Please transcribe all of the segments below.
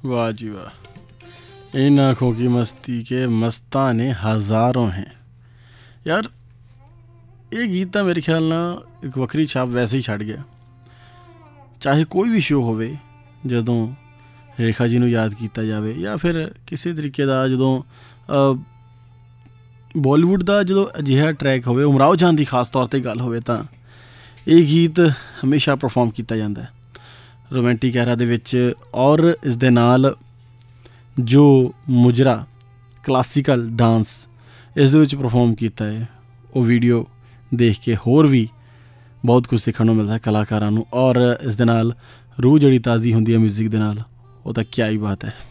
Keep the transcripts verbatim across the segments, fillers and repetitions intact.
वाह जी वाह। इन आँखों की मस्ती के मस्ताने हज़ारों हैं। यार ਇਹ ਗੀਤ ਤਾਂ ਮੇਰੇ ਖਿਆਲ ਨਾਲ ਇੱਕ ਵੱਖਰੀ ਛਾਪ ਵੈਸੇ ਹੀ ਛੱਡ ਗਿਆ। ਚਾਹੇ ਕੋਈ ਵੀ ਸ਼ੋਅ ਹੋਵੇ, ਜਦੋਂ ਰੇਖਾ ਜੀ ਨੂੰ ਯਾਦ ਕੀਤਾ ਜਾਵੇ ਜਾਂ ਫਿਰ ਕਿਸੇ ਤਰੀਕੇ ਦਾ ਜਦੋਂ ਬੋਲੀਵੁੱਡ ਦਾ ਜਦੋਂ ਅਜਿਹਾ ਟਰੈਕ ਹੋਵੇ, ਉਮਰਾਓ ਜਾਨ ਦੀ ਖਾਸ ਤੌਰ 'ਤੇ ਗੱਲ ਹੋਵੇ, ਤਾਂ ਇਹ ਗੀਤ ਹਮੇਸ਼ਾ ਪਰਫੋਰਮ ਕੀਤਾ ਜਾਂਦਾ ਰੋਮੈਂਟਿਕ ਐਰਾ ਦੇ ਵਿੱਚ। ਔਰ ਇਸ ਦੇ ਨਾਲ ਜੋ ਮੁਜਰਾ ਕਲਾਸੀਕਲ ਡਾਂਸ ਇਸ ਦੇ ਵਿੱਚ ਪਰਫੋਰਮ ਕੀਤਾ ਹੈ, ਉਹ ਵੀਡੀਓ ਦੇਖ ਕੇ ਹੋਰ ਵੀ ਬਹੁਤ ਕੁਝ ਸਿੱਖਣ ਨੂੰ ਮਿਲਦਾ ਕਲਾਕਾਰਾਂ ਨੂੰ। ਔਰ ਇਸ ਦੇ ਨਾਲ ਰੂਹ ਜਿਹੜੀ ਤਾਜ਼ੀ ਹੁੰਦੀ ਹੈ ਮਿਊਜ਼ਿਕ ਦੇ ਨਾਲ, ਉਹ ਤਾਂ ਕਿਆ ਹੀ ਬਾਤ ਹੈ।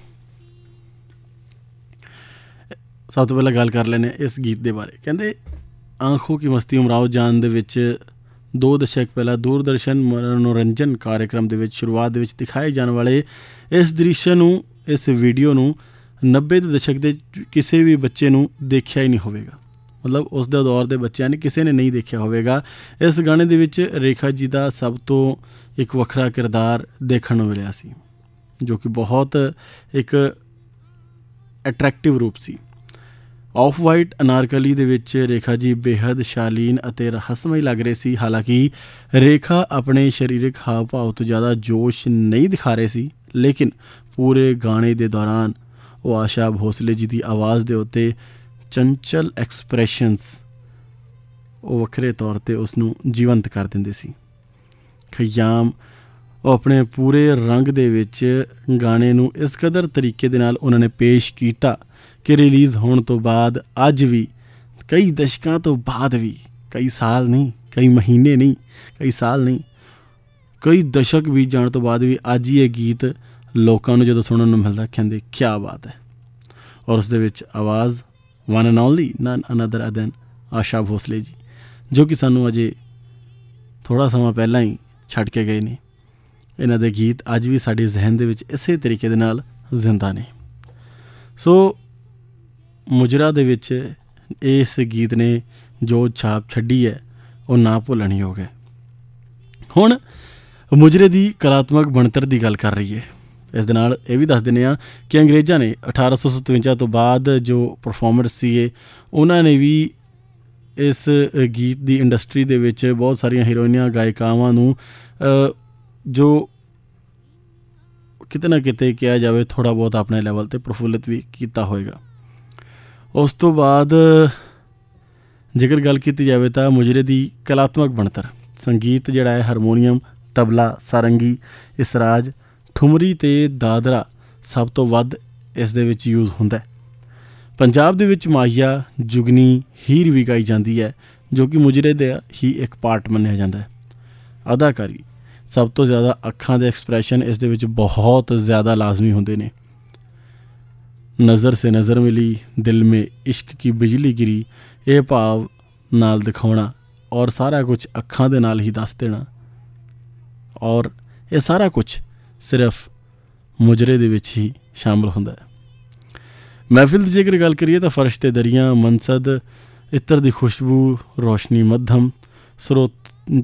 ਸਭ ਤੋਂ ਪਹਿਲਾਂ ਗੱਲ ਕਰ ਲੈਂਦੇ ਇਸ ਗੀਤ ਦੇ ਬਾਰੇ। ਕਹਿੰਦੇ ਆਂਖੋਂ ਕੀ ਮਸਤੀ ਉਮਰਾਓ ਜਾਨ ਦੇ ਵਿੱਚ ਦੋ ਦਸ਼ਕ ਪਹਿਲਾਂ ਦੂਰਦਰਸ਼ਨ ਮਨੋਰੰਜਨ ਕਾਰਿਆਕ੍ਰਮ ਦੇ ਵਿੱਚ ਸ਼ੁਰੂਆਤ ਦੇ ਵਿੱਚ ਦਿਖਾਏ ਜਾਣ ਵਾਲੇ ਇਸ ਦ੍ਰਿਸ਼ ਨੂੰ, ਇਸ ਵੀਡੀਓ ਨੂੰ ਨੱਬੇ ਦੇ ਦਸ਼ਕ ਦੇ ਕਿਸੇ ਵੀ ਬੱਚੇ ਨੂੰ ਦੇਖਿਆ ਹੀ ਨਹੀਂ ਹੋਵੇਗਾ। ਮਤਲਬ ਉਸ ਦੇ ਦੌਰ ਦੇ ਬੱਚਿਆਂ ਨੇ ਕਿਸੇ ਨੇ ਨਹੀਂ ਦੇਖਿਆ ਹੋਵੇਗਾ। ਇਸ ਗਾਣੇ ਦੇ ਵਿੱਚ ਰੇਖਾ ਜੀ ਦਾ ਸਭ ਤੋਂ ਇੱਕ ਵੱਖਰਾ ਕਿਰਦਾਰ ਦੇਖਣ ਨੂੰ ਮਿਲਿਆ ਸੀ, ਜੋ ਕਿ ਬਹੁਤ ਇੱਕ ਅਟਰੈਕਟਿਵ ਰੂਪ ਸੀ। ਆਫ ਵਾਈਟ ਅਨਾਰਕਲੀ ਦੇ ਵਿੱਚ ਰੇਖਾ ਜੀ ਬੇਹੱਦ ਸ਼ਾਲੀਨ ਅਤੇ ਰਹੱਸਮਈ ਲੱਗ ਰਹੇ ਸੀ। ਹਾਲਾਂਕਿ ਰੇਖਾ ਆਪਣੇ ਸਰੀਰਕ ਹਾਵ ਭਾਵ ਤੋਂ ਜ਼ਿਆਦਾ ਜੋਸ਼ ਨਹੀਂ ਦਿਖਾ ਰਹੇ ਸੀ, ਲੇਕਿਨ ਪੂਰੇ ਗਾਣੇ ਦੇ ਦੌਰਾਨ ਉਹ ਆਸ਼ਾ ਭੋਸਲੇ ਜੀ ਦੀ ਆਵਾਜ਼ ਦੇ ਉੱਤੇ ਚੰਚਲ ਐਕਸਪ੍ਰੈਸ਼ਨਸ ਉਹ ਵੱਖਰੇ ਤੌਰ 'ਤੇ ਉਸ ਨੂੰ ਜੀਵੰਤ ਕਰ ਦਿੰਦੇ ਸੀ। ਖਯਾਮ ਉਹ ਆਪਣੇ ਪੂਰੇ ਰੰਗ ਦੇ ਵਿੱਚ ਗਾਣੇ ਨੂੰ ਇਸ ਕਦਰ ਤਰੀਕੇ ਦੇ ਨਾਲ ਉਹਨਾਂ ਨੇ ਪੇਸ਼ ਕੀਤਾ ਕਿ ਰਿਲੀਜ਼ ਹੋਣ ਤੋਂ ਬਾਅਦ ਅੱਜ ਵੀ, ਕਈ ਦਸ਼ਕਾਂ ਤੋਂ ਬਾਅਦ ਵੀ, ਕਈ ਸਾਲ ਨਹੀਂ, ਕਈ ਮਹੀਨੇ ਨਹੀਂ, ਕਈ ਸਾਲ ਨਹੀਂ, ਕਈ ਦਸ਼ਕ ਬੀਤ ਜਾਣ ਤੋਂ ਬਾਅਦ ਵੀ ਅੱਜ ਹੀ ਇਹ ਗੀਤ ਲੋਕਾਂ ਨੂੰ ਜਦੋਂ ਸੁਣਨ ਨੂੰ ਮਿਲਦਾ, ਕਹਿੰਦੇ ਕਿਆ ਬਾਤ ਹੈ। ਔਰ ਉਸ ਦੇ ਵਿੱਚ ਆਵਾਜ਼ one and only nun another ਅਦਨ ਆਸ਼ਾ ਭੋਸਲੇ ਜੀ, ਜੋ ਕਿ ਸਾਨੂੰ ਅਜੇ ਥੋੜ੍ਹਾ ਸਮਾਂ ਪਹਿਲਾਂ ਹੀ ਛੱਡ ਕੇ ਗਏ ਨੇ। ਇਹਨਾਂ ਦੇ ਗੀਤ ਅੱਜ ਵੀ ਸਾਡੇ ਜ਼ਹਿਨ ਦੇ ਵਿੱਚ ਇਸੇ ਤਰੀਕੇ ਦੇ ਨਾਲ ਜ਼ਿੰਦਾ ਨੇ। ਸੋ ਮੁਜਰਾ ਦੇ ਵਿੱਚ ਇਸ ਗੀਤ ਨੇ ਜੋ ਛਾਪ ਛੱਡੀ ਹੈ, ਉਹ ਨਾ ਭੁੱਲਣਯੋਗ ਹੈ। ਹੁਣ ਮੁਜਰੇ ਦੀ ਕਲਾਤਮਕ ਬਣਤਰ ਦੀ ਗੱਲ ਕਰ ਰਹੀ ਹੈ। ਇਸ ਦੇ ਨਾਲ ਇਹ ਵੀ ਦੱਸ ਦਿੰਦੇ ਹਾਂ ਕਿ ਅੰਗਰੇਜ਼ਾਂ ਨੇ ਅਠਾਰਾਂ ਸੌ ਸਤਵੰਜਾ ਤੋਂ ਬਾਅਦ ਜੋ ਪਰਫੋਰਮਰਸ ਸੀਗੇ, ਉਹਨਾਂ ਨੇ ਵੀ ਇਸ ਗੀਤ ਦੀ ਇੰਡਸਟਰੀ ਦੇ ਵਿੱਚ ਬਹੁਤ ਸਾਰੀਆਂ ਹੀਰੋਇਨਾਂ, ਗਾਇਕਾਵਾਂ ਨੂੰ ਜੋ ਕਿਤੇ ਨਾ ਕਿਤੇ ਕਿਹਾ ਜਾਵੇ ਥੋੜ੍ਹਾ ਬਹੁਤ ਆਪਣੇ ਲੈਵਲ 'ਤੇ ਪ੍ਰਫੁੱਲਿਤ ਵੀ ਕੀਤਾ ਹੋਏਗਾ। ਉਸ ਤੋਂ ਬਾਅਦ ਜੇਕਰ ਗੱਲ ਕੀਤੀ ਜਾਵੇ ਤਾਂ ਮੁਜਰੇ ਦੀ ਕਲਾਤਮਕ ਬਣਤਰ, ਸੰਗੀਤ ਜਿਹੜਾ ਹੈ ਹਾਰਮੋਨੀਅਮ, ਤਬਲਾ, ਸਾਰੰਗੀ, ਇਸਰਾਜ, ਠੁਮਰੀ ਅਤੇ ਦਾਦਰਾ ਸਭ ਤੋਂ ਵੱਧ ਇਸ ਦੇ ਵਿੱਚ ਯੂਜ਼ ਹੁੰਦਾ। ਪੰਜਾਬ ਦੇ ਵਿੱਚ ਮਾਹੀਆ, ਜੁਗਨੀ, ਹੀਰ ਵੀ ਗਾਈ ਜਾਂਦੀ ਹੈ, ਜੋ ਕਿ ਮੁਜਰੇ ਦਾ ਹੀ ਇੱਕ ਪਾਰਟ ਮੰਨਿਆ ਜਾਂਦਾ ਹੈ। ਅਦਾਕਾਰੀ, ਸਭ ਤੋਂ ਜ਼ਿਆਦਾ ਅੱਖਾਂ ਦੇ ਐਕਸਪ੍ਰੈਸ਼ਨ ਇਸ ਦੇ ਵਿੱਚ ਬਹੁਤ ਜ਼ਿਆਦਾ ਲਾਜ਼ਮੀ ਹੁੰਦੇ ਨੇ। ਨਜ਼ਰ ਸੇ ਨਜ਼ਰ ਮਿਲੀ, ਦਿਲ ਮੇ ਇਸ਼ਕ ਕੀ ਬਿਜਲੀ ਗਿਰੀ, ਇਹ ਭਾਵ ਨਾਲ ਦਿਖਾਉਣਾ ਔਰ ਸਾਰਾ ਕੁਛ ਅੱਖਾਂ ਦੇ ਨਾਲ ਹੀ ਦੱਸ ਦੇਣਾ। ਔਰ ਇਹ ਸਾਰਾ ਕੁਛ ਸਿਰਫ ਮੁਜਰੇ ਦੇ ਵਿੱਚ ਹੀ ਸ਼ਾਮਲ ਹੁੰਦਾ ਹੈ। ਮਹਿਫਿਲ ਦੀ ਜੇਕਰ ਗੱਲ ਕਰੀਏ ਤਾਂ ਫਰਸ਼ ਤੇ ਦਰੀਆਂ, ਮਨਸਦ, ਇਤਰ ਦੀ ਖੁਸ਼ਬੂ, ਰੋਸ਼ਨੀ ਮੱਧਮ, ਸਰੋਤ